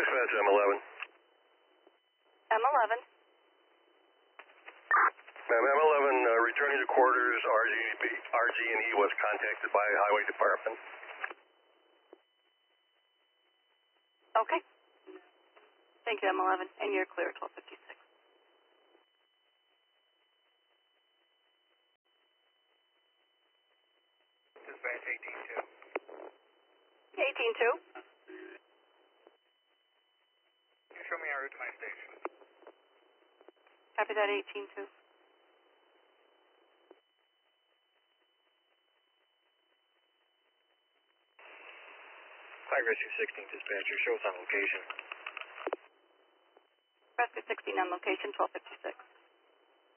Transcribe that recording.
Dispatch M11. M11. Ma'am, M11, returning to quarters, RG&E was contacted by Highway Department. Okay. Thank you, M11. And you're clear at 1256. Dispatch 18-2. 18-2. Show me en route to my station. Copy that, 18-2. Flag Rescue 16, dispatcher, show us on location. Rescue 16 on location, 1256.